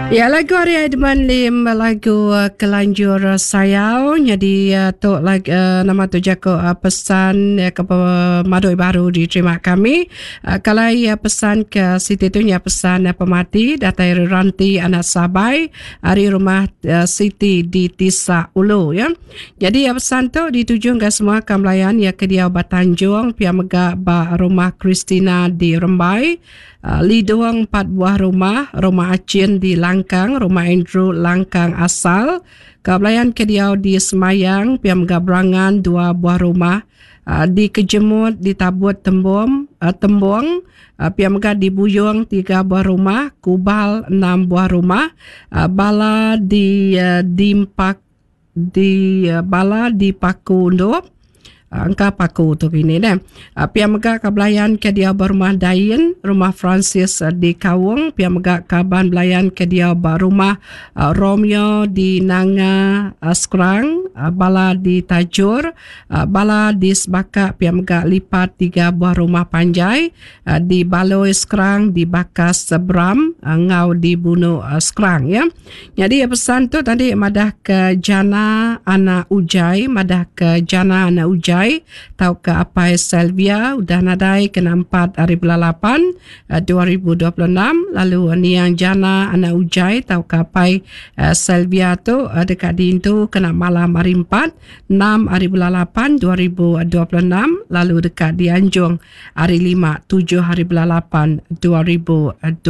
Ya, lagu Ari Aidman lim lagu kelanjur sayau. Jadi tok lag nama tu jako pesan ke Madoi Baru diterima kami. Kalau pesan ke Siti tu pesan pemati datai ranti anak sabai hari rumah Siti di Tisa Ulu ya. Jadi pesan tu dituju ke semua kamlayan ya ke dia Batanjung pia mega ba rumah Christina di Rembai. Lidoang 4 buah rumah Acin di Langkang, rumah Andrew Langkang asal, Kablayan Kediau di Semayang, Piam Gabrangan 2 buah rumah, di Kejemut, di Tabut Tembong, Piam Gad di Buyung 3 buah rumah, Kubal 6 buah rumah, Bala di Dimpak di Bala di Paku Undop, angka paku tu ini dah. Pihak megak kablayan ke dia berumah Dain, rumah Francis di Kawung, pihak megak kaban belayan ke dia berumah Romeo di Nanga Skrang, bala di Tajur, bala di Sebaka, pihak megak lipat 3 buah rumah Panjai, di Baloi Skrang, di Bakas Bram, ngau di Bunu Skrang ya. Jadi pesan tu tadi madah ke Jana Ana Ujai, madah ke Jana Ana Ujai, tau ke Apai Selvia udah nadai ke 4 hari bulan 8 2026. Lalu ni yang Jana Anak Ujai tau ke Apai Selvia tu dekat Dintu kena malam hari 4 6 hari bulan 8 2026. Lalu dekat Dianjung hari 5 7 hari bulan 8 2026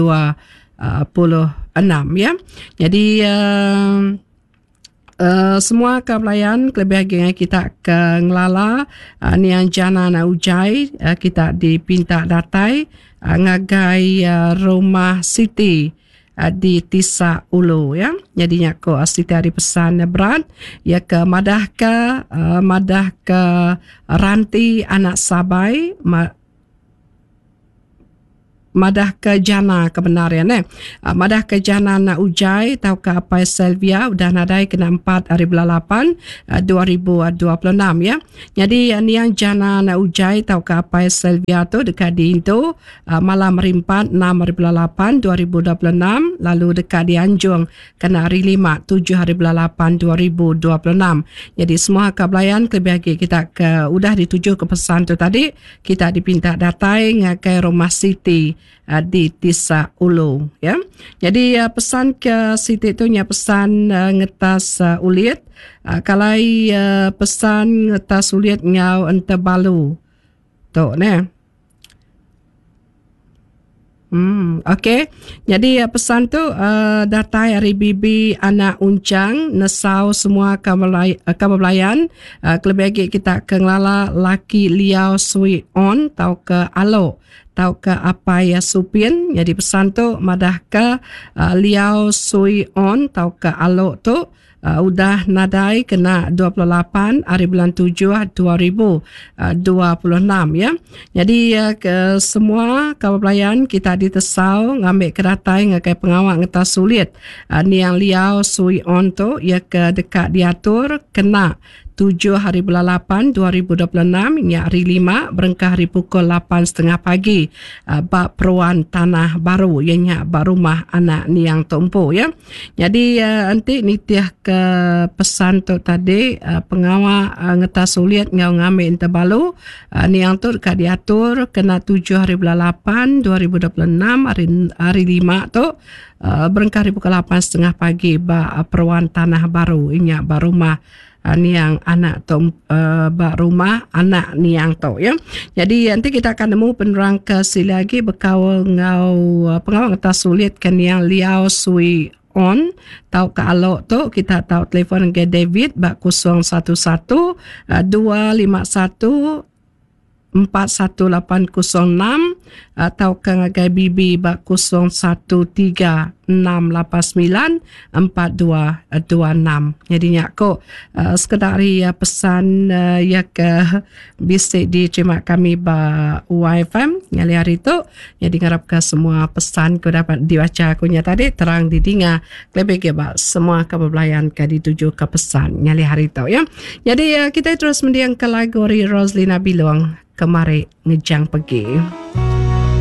ya. Jadi semua kebelayan kelebihan kita ke Ngelala ni yang Jana Anak Ujai kita dipinta datai ngagai rumah Siti di Tisa Ulu ya. Jadinya ko Siti hari pesan berat ya ke madah ke ranti anak sabai madah ke Jana kebenaran madah ke Jana Anak Ujai tau ke Apai Selvia udah nadai kena 4 hari bulan 8 2026 ya. Jadi ni yang Jana Anak Ujai tau ke Apai Selvia tu dekat di Indo malam hari 4 6 hari bulan 8 2026. Lalu dekat di Anjung kena hari 5 7 hari bulan 8 2026. Jadi semua kebelayan kelebihan kita ke udah dituju ke pesan tu tadi kita dipinta datai ngakai rumah Siti di Tisa Ulu ya. Jadi pesan ke Siti tu pesan ngetas ulit kalau pesan ngetas ulit ngau ente balu tu okey. Jadi pesan tu datai hari bibi anak uncang nesau semua kabelayan kelebihan kita ke Ngelala laki liau sui on tau ke alo tau ke apa ya supin. Jadi pesan tu madah ke liau sui on tau ke alo tu udah nadai kena 28 hari bulan 7 2026 ya. Jadi ke semua kabelayan kita ditesau ngambil keratai ngakai pengawak ngetas sulit ni yang liau sui on tu ya ke dekat diatur kena 7 hari bulan 8 2026 hingga hari 5 berengkah hari pukul 8.30 pagi bak peruan Tanah Baru ianya bak rumah anak ni yang tumpu ya. Jadi nanti nitiah ke pesan tu tadi pengawal ngetas sulit ngau ngambil interbalu ni yang tu dekat diatur kena 7 hari bulan 8 2026 hari 5 tu berengkah hari pukul 8.30 pagi bak peruan Tanah Baru ianya bak rumah ni yang anak tu bak rumah anak ni yang tu ya. Jadi nanti kita akan nemu penerang ke sili lagi berkawal ngau pengawal ngetas sulit kan yang liau sui on tau ke alok tu kita tahu telefon ke David bak 011 251 41806 atau ke ngagai bibi bak 013 689 4226. Jadinya ko sekedari pesan ya ke bisik diterima kami ba UIFM ngali hari tu. Jadi ngarap ke semua pesan ko dapat dibaca kunya tadi terang didinga lebih ke ba semua kebelayan ke dituju ke pesan ngali hari tu ya. Jadi kita terus mendiang ke lagu Roslina Biluang kemari ngejang pergi.